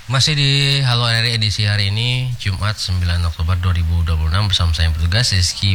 Masih di Halo RRI edisi hari ini Jumat 9 Oktober 2026 bersama saya yang bertugas Rizky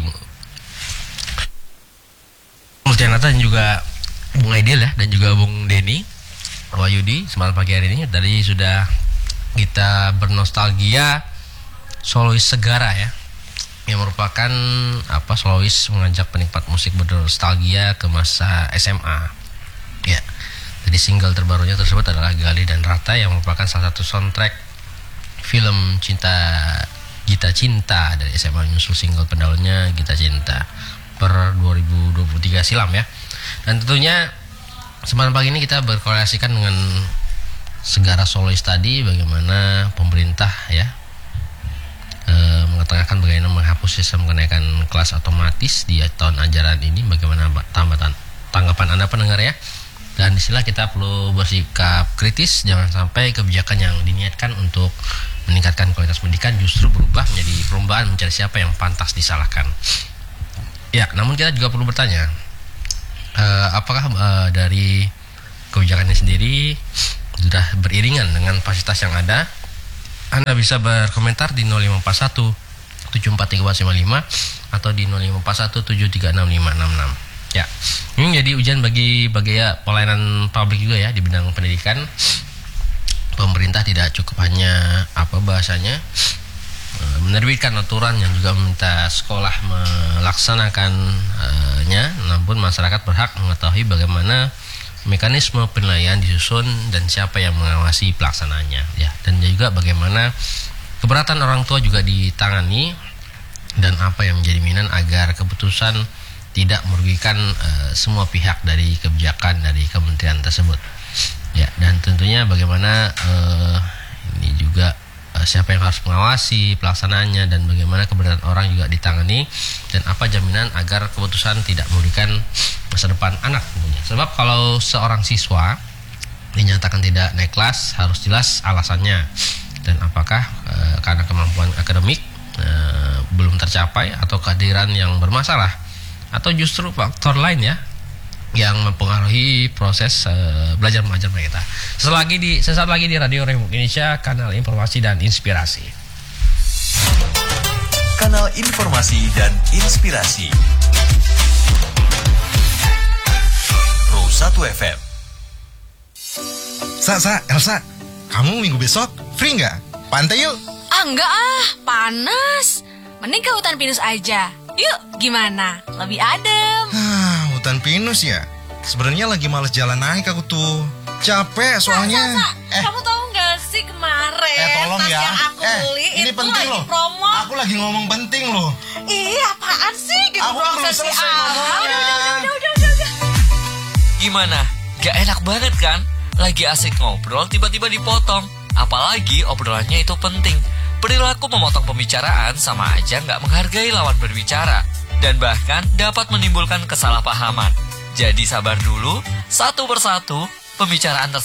Multianata dan juga Bung Aidil ya, dan juga Bung Denny Wahyudi. Selamat pagi hari ini. Tadi sudah kita bernostalgia solois Segara ya, yang merupakan solois mengajak penikmat musik bernostalgia ke masa SMA ya. Jadi single terbarunya tersebut adalah Gali dan Rata yang merupakan salah satu soundtrack film Gita Cinta dari SMA, menyusul single pendahulunya Gita Cinta per 2023 silam ya. Dan tentunya semalam pagi ini kita berkorelasikan dengan Segara solois tadi, bagaimana pemerintah ya mengatakan bagaimana menghapus sistem kenaikan kelas otomatis di tahun ajaran ini. Bagaimana tanggapan Anda pendengar ya? Dan disinilah kita perlu bersikap kritis, jangan sampai kebijakan yang diniatkan untuk meningkatkan kualitas pendidikan justru berubah menjadi perlombaan mencari siapa yang pantas disalahkan. Ya, namun kita juga perlu bertanya, apakah dari kebijakannya sendiri sudah beriringan dengan fasilitas yang ada? Anda bisa berkomentar di 0541 743455 atau di 0541 736566. Ya, ini menjadi ujian bagi pelayanan publik juga ya di bidang pendidikan. Pemerintah tidak cukup hanya menerbitkan aturan yang juga meminta sekolah melaksanakannya, namun masyarakat berhak mengetahui bagaimana mekanisme penilaian disusun dan siapa yang mengawasi pelaksananya ya, dan juga bagaimana keberatan orang tua juga ditangani dan apa yang menjadi minat agar keputusan tidak merugikan semua pihak dari kebijakan dari kementerian tersebut ya. Dan tentunya bagaimana ini juga siapa yang harus mengawasi pelaksanaannya dan bagaimana keberadaan orang juga ditangani, dan apa jaminan agar keputusan tidak merugikan masa depan anak tentunya. Sebab kalau seorang siswa dinyatakan tidak naik kelas, harus jelas alasannya, dan apakah karena kemampuan akademik belum tercapai atau kehadiran yang bermasalah, atau justru faktor lain ya yang mempengaruhi proses belajar mengajar mereka. Sesaat lagi di Radio Republik Indonesia, kanal informasi dan inspirasi. Kanal informasi dan inspirasi. Pro 1 FM. Elsa, kamu minggu besok free nggak? Pantai yuk. Enggak panas. Mending ke hutan pinus aja. Yuk, gimana? Lebih adem. Hutan pinus ya? Sebenarnya lagi males jalan naik aku tuh. Capek soalnya. Kamu tahu nggak sih kemarin tolong tas ya. yang aku beli Ini itu penting lagi loh. promo. Aku lagi ngomong penting loh. Apaan sih? Gitu aku belum selesai ngomongnya. Udah. Gimana? Gak enak banget kan? Lagi asik ngobrol tiba-tiba dipotong. Apalagi obrolannya itu penting. Perilaku memotong pembicaraan sama aja gak menghargai lawan berbicara, dan bahkan dapat menimbulkan kesalahpahaman. Jadi sabar dulu, satu persatu pembicaraan tersebut